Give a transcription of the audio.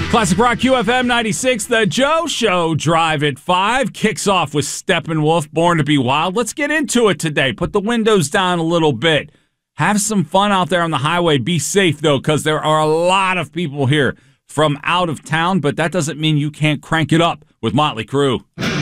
Classic Rock QFM 96, The Joe Show, Drive at 5, kicks off with Steppenwolf, Born to be Wild. Let's get into it today. Put the windows down a little bit. Have some fun out there on the highway. Be safe, though, because there are a lot of people here from out of town, but that doesn't mean you can't crank it up with Motley Crue.